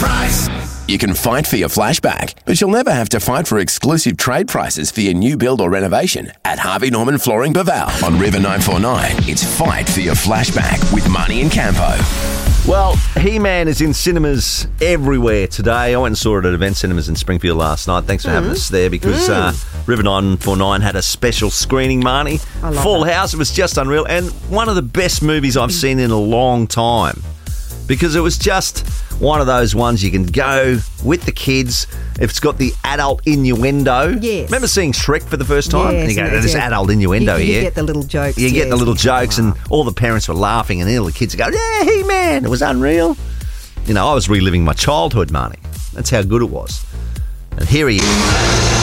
price. You can fight for your flashback, but you'll never have to fight for exclusive trade prices for your new build or renovation at Harvey Norman Flooring Baval. On River 949, it's Fight for Your Flashback with Marnie and Campo. Well, He-Man is in cinemas everywhere today. I went and saw it at Event Cinemas in Springfield last night. Thanks for having us there because River 949 had a special screening, Marnie. Full house. It was just unreal. And one of the best movies I've seen in a long time because it was just one of those ones you can go with the kids. If it's got the adult innuendo. Yes. Remember seeing Shrek for the first time? Yes, and you go, yes, there's yes. adult innuendo you here. get the little jokes. You get the little jokes, Wow. and all the parents were laughing, and all the kids go, yeah, He-Man. It was unreal. You know, I was reliving my childhood, Marnie. That's how good it was. And here he is.